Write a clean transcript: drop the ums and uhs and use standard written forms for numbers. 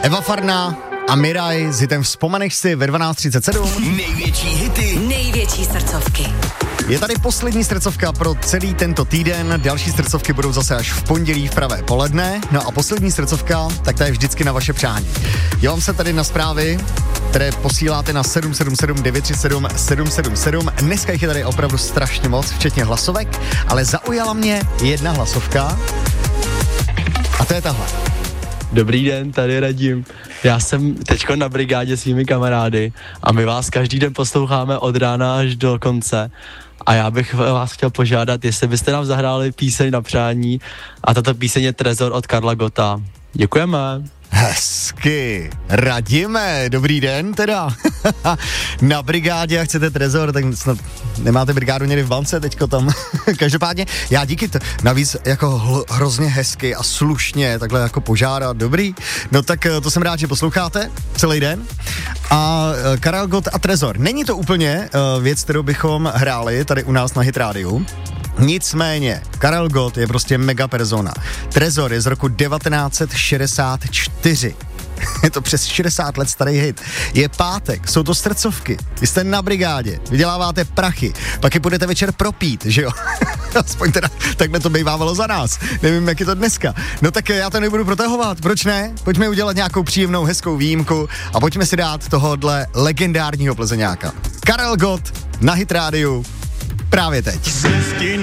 Eva Farná a Miraj s hitem Vzpomeneš si ve 12:37. Největší hity, největší srdcovky. Je tady poslední srdcovka pro celý tento týden, další srdcovky budou zase až v pondělí v pravé poledne, no a poslední srdcovka, tak ta je vždycky na vaše přání. Dívám se tady na zprávy, které posíláte na 777 937 777. Dneska jich je tady opravdu strašně moc, včetně hlasovek, ale zaujala mě jedna hlasovka a to je tahle. Dobrý den, tady Radim. Já jsem teďko na brigádě svými kamarády a my vás každý den posloucháme od rána až do konce. A já bych vás chtěl požádat, jestli byste nám zahráli píseň na přání a tato píseň je Trezor od Karla Gotta. Děkujeme. Hezky. Radíme, dobrý den teda. Na brigádě a chcete Trezor, tak snad nemáte brigádu někdy v bance teďko tam. Každopádně, já díky navíc jako hrozně hezky a slušně takhle jako požádat, dobrý. No tak to jsem rád, že posloucháte celý den. A Karel Gott a Trezor. Není to úplně věc, kterou bychom hráli tady u nás na Hit Rádiu. Nicméně, Karel Gott je prostě mega persona. Trezor je z roku 1964. Je to přes 60 let starý hit. Je pátek, jsou to srdcovky. Vy jste na brigádě, vyděláváte prachy, pak je půjdete večer propít, že jo? Aspoň teda takhle to bývávalo za nás. Nevím, jak je to dneska. No tak já to nebudu protahovat, proč ne? Pojďme udělat nějakou příjemnou, hezkou výjimku a pojďme si dát tohohle legendárního Plzeňáka. Karel Gott na Hit Rádiu právě teď.